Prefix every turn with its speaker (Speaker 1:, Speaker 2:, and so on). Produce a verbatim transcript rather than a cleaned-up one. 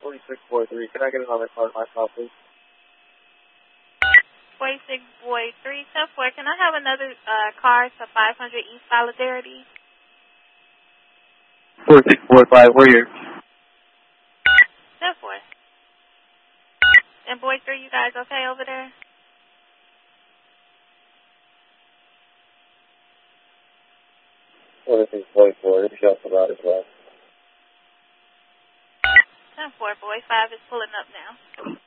Speaker 1: forty-six forty-three. Can I get another car in my stop, please?
Speaker 2: forty-six forty-three, ten four. Can I have another uh, car to five hundred East Solidarity?
Speaker 1: forty-six forty-five, we're here.
Speaker 2: ten four. And Boy three, you guys okay over there?
Speaker 1: forty-six forty-four, it's just about as well.
Speaker 2: ten four, Boy five is pulling up now.